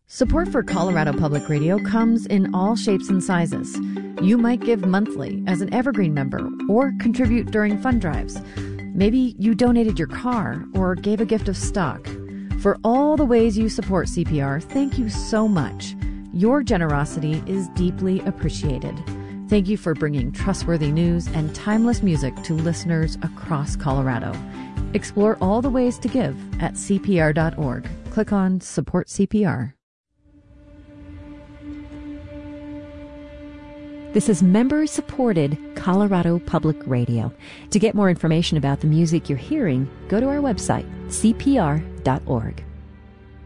Support for Colorado Public Radio comes in all shapes and sizes. You might give monthly as an Evergreen member or contribute during fund drives. Maybe you donated your car or gave a gift of stock. For all the ways you support CPR, thank you so much. Your generosity is deeply appreciated. Thank you for bringing trustworthy news and timeless music to listeners across Colorado. Explore all the ways to give at CPR.org. Click on Support CPR. This is member-supported Colorado Public Radio. To get more information about the music you're hearing, go to our website, cpr.org.